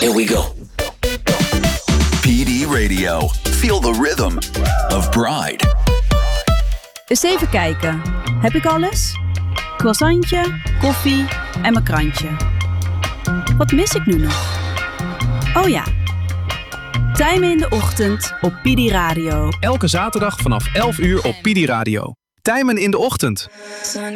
Here we go. PD Radio. Feel the rhythm of Bride. Eens even kijken. Heb ik alles? Croissantje, koffie en mijn krantje. Wat mis ik nu nog? Oh ja. Tijmen in de ochtend op PD Radio. Elke zaterdag vanaf 11 uur op PD Radio. Tijmen in de ochtend.